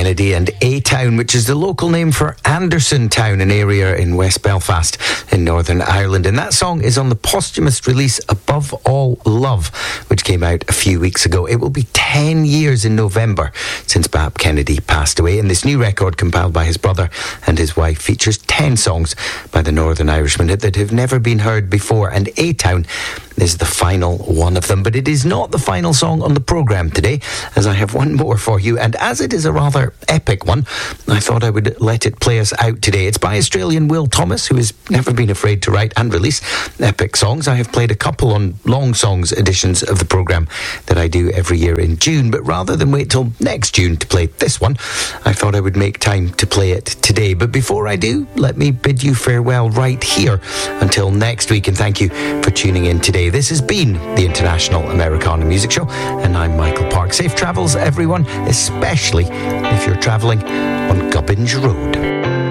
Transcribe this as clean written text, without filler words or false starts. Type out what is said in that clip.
Kennedy and A-Town, which is the local name for Anderson Town, an area in West Belfast in Northern Ireland. And that song is on the posthumous release Above All Love, which came out a few weeks ago. It will be 10 years in November since Bap Kennedy passed away. And this new record, compiled by his brother and his wife, features 10 songs by the Northern Irishman that have never been heard before. And A-Town is the final one of them. But it is not the final song on the programme today, as I have one more for you. And as it is a rather epic one, I thought I would let it play us out today. It's by Australian Will Thomas, who has never been afraid to write and release epic songs. I have played a couple on long songs editions of the programme that I do every year in June. But rather than wait till next June to play this one, I thought I would make time to play it today. But before I do, let me bid you farewell right here until next week. And thank you for tuning in today. This has been the International Americana Music Show, and I'm Michael Park. Safe travels, everyone, especially if you're travelling on Gubbins Road.